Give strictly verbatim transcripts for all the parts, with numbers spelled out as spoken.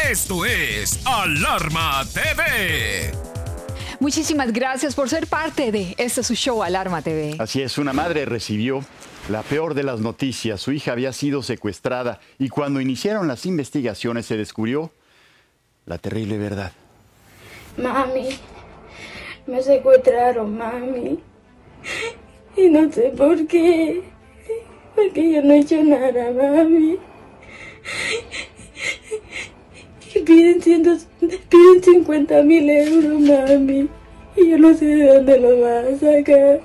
Esto es Alarma T V. Muchísimas gracias por ser parte de este su show Alarma T V. Así es, una madre recibió la peor de las noticias. Su hija había sido secuestrada y cuando iniciaron las investigaciones se descubrió la terrible verdad. Mami, me secuestraron, mami. Y no sé por qué. Porque yo no he hecho nada, mami. Y piden, cientos, piden cincuenta mil euros, mami. Y yo no sé de dónde lo van a sacar.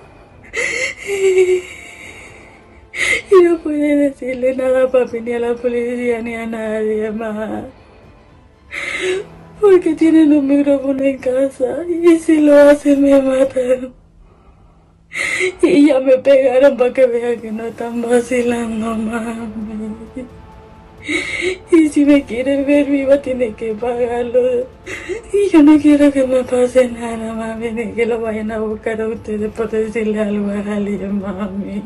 Y no puede decirle nada a papi, ni a la policía, ni a nadie más. Porque tienen un micrófono en casa y si lo hacen me matan. Y ya me pegaron para que vean que no están vacilando, mami. Y si me quieren ver viva tienen que pagarlo. Y yo no quiero que me pase nada, mami, ni que lo vayan a buscar a ustedes por decirle algo a alguien, mami.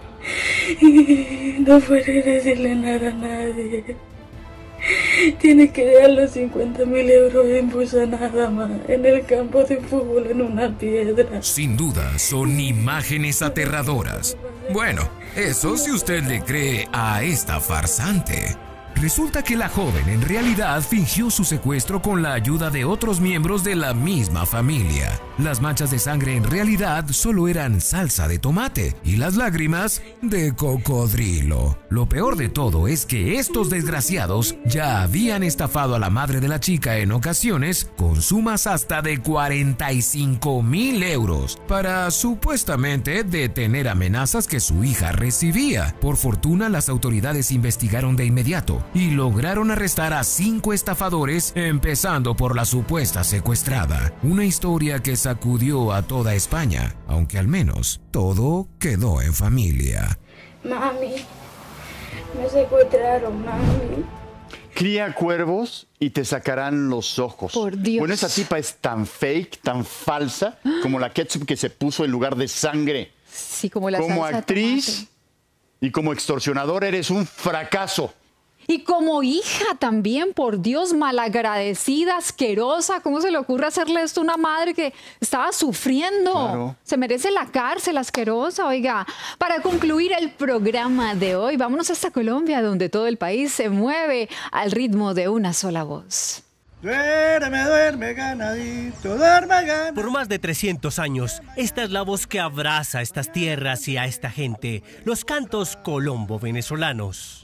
No puede decirle nada a nadie. Tiene que dar los cincuenta mil euros en Busa nada más, en el campo de fútbol, en una piedra. Sin duda, son imágenes aterradoras. Bueno, eso si usted le cree a esta farsante. Resulta que la joven en realidad fingió su secuestro con la ayuda de otros miembros de la misma familia. Las manchas de sangre en realidad solo eran salsa de tomate y las lágrimas de cocodrilo. Lo peor de todo es que estos desgraciados ya habían estafado a la madre de la chica en ocasiones con sumas hasta de cuarenta y cinco mil euros para supuestamente detener amenazas que su hija recibía. Por fortuna, las autoridades investigaron de inmediato y lograron arrestar a cinco estafadores, empezando por la supuesta secuestrada. Una historia que sacudió a toda España, aunque al menos todo quedó en familia. Mami, me secuestraron, mami. Cría cuervos y te sacarán los ojos. Por Dios. Bueno, esa tipa es tan fake, tan falsa, como la ketchup que se puso en lugar de sangre. Sí, como la Como salsa de actriz tomate. y como extorsionador eres un fracaso. Y como hija también, por Dios, malagradecida, asquerosa. ¿Cómo se le ocurre hacerle esto a una madre que estaba sufriendo? Claro. Se merece la cárcel, asquerosa. Oiga, para concluir el programa de hoy, vámonos hasta Colombia, donde todo el país se mueve al ritmo de una sola voz. Duerme, duerme, ganadito, duerme, ganadito. Por más de trescientos años, esta es la voz que abraza a estas tierras y a esta gente, los cantos colombo-venezolanos.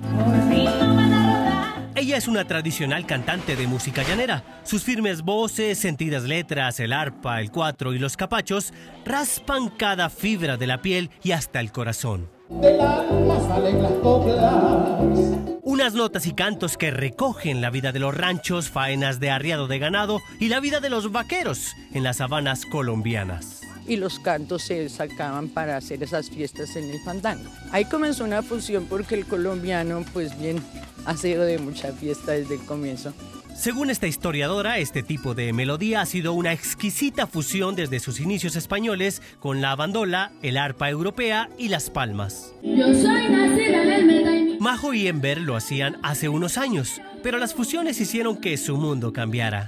Ella es una tradicional cantante de música llanera. Sus firmes voces, sentidas letras, el arpa, el cuatro y los capachos raspan cada fibra de la piel y hasta el corazón. Del alma salen las coplas. Unas notas y cantos que recogen la vida de los ranchos, faenas de arriado de ganado y la vida de los vaqueros en las sabanas colombianas. Y los cantos se sacaban para hacer esas fiestas en el fandango. Ahí comenzó una fusión porque el colombiano, pues bien, ha sido de mucha fiesta desde el comienzo. Según esta historiadora, este tipo de melodía ha sido una exquisita fusión desde sus inicios españoles con la bandola, el arpa europea y las palmas. Yo soy nacida en el meta y mi... Majo y Ember lo hacían hace unos años, pero las fusiones hicieron que su mundo cambiara.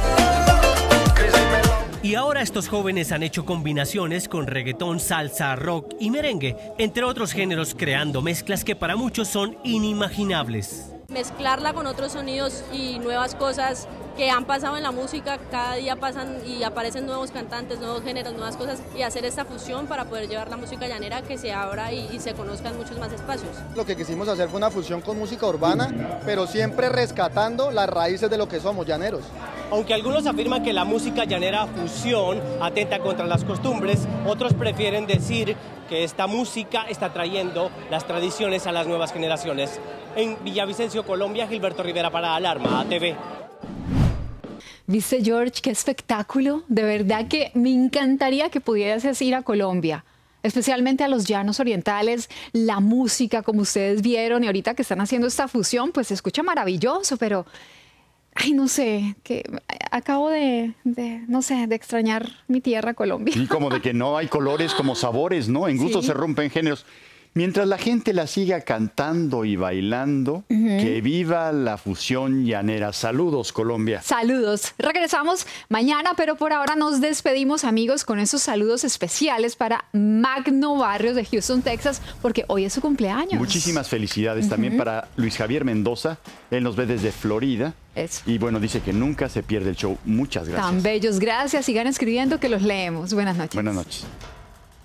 Y ahora estos jóvenes han hecho combinaciones con reggaetón, salsa, rock y merengue, entre otros géneros, creando mezclas que para muchos son inimaginables. Mezclarla con otros sonidos y nuevas cosas que han pasado en la música, cada día pasan y aparecen nuevos cantantes, nuevos géneros, nuevas cosas, y hacer esta fusión para poder llevar la música llanera que se abra y, y se conozca en muchos más espacios. Lo que quisimos hacer fue una fusión con música urbana, pero siempre rescatando las raíces de lo que somos, llaneros. Aunque algunos afirman que la música llanera fusión atenta contra las costumbres, otros prefieren decir que esta música está trayendo las tradiciones a las nuevas generaciones. En Villavicencio, Colombia, Gilberto Rivera para Alarma T V. ¿Viste, George? Qué espectáculo. De verdad que me encantaría que pudieras ir a Colombia, especialmente a los llanos orientales. La música, como ustedes vieron, y ahorita que están haciendo esta fusión, pues se escucha maravilloso, pero... Ay, no sé, que acabo de, de, no sé, de extrañar mi tierra, Colombia. Y como de que no hay colores como sabores, ¿no? En gusto Sí. se rompen géneros. Mientras la gente la siga cantando y bailando, uh-huh. que viva la fusión llanera. Saludos, Colombia. Saludos. Regresamos mañana, pero por ahora nos despedimos, amigos, con esos saludos especiales para Magno Barrios de Houston, Texas, porque hoy es su cumpleaños. Muchísimas felicidades uh-huh. también para Luis Javier Mendoza. Él nos ve desde Florida. Eso. Y bueno, dice que nunca se pierde el show. Muchas gracias. Tan bellos. Gracias. Sigan escribiendo que los leemos. Buenas noches. Buenas noches.